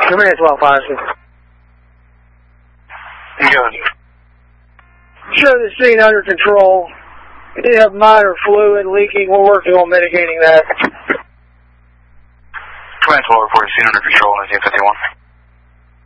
Command 1256. Go ahead. Show the scene under control. We did have minor fluid leaking. We're working on mitigating that. Command 12 reporting scene under control, 1951.